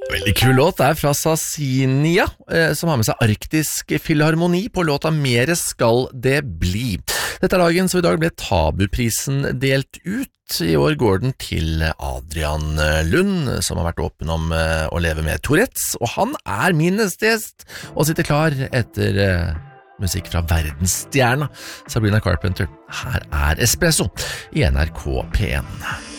Veldig kul låt, det fra Sasinia, som har med seg Arktisk Filharmoni på låta Mere skal det bli. Dette dagen, så i dag ble Tabuprisen delt ut. I år går den til Adrian Lund, som har vært åpen om å leve med Tourettes, og han min neste gjest, og sitter klar etter musikk fra verdensstjerna Sabrina Carpenter. Her Espresso i NRK P1.